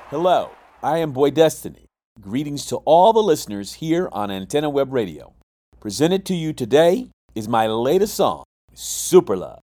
Hello, I am Boy Destiny. Greetings to all the listeners here on Antenna Web Radio. Presented to you today is my latest song, Super Love.